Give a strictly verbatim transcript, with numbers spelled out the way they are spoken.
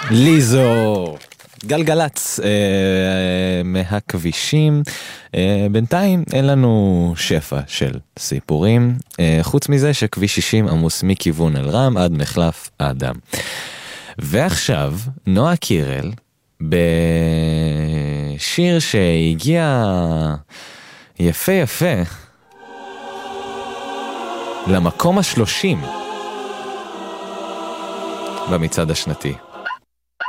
ליזו, גלגלץ אה, מהכבישים. אה, בינתיים אין לנו שפע של סיפורים, אה, חוץ מזה שכביש שישים עמוס מכיוון אל רם עד מחלף האדם. ועכשיו נועה קירל בשיר שהגיע יפה יפה למקום השלושים במצעד השנתי.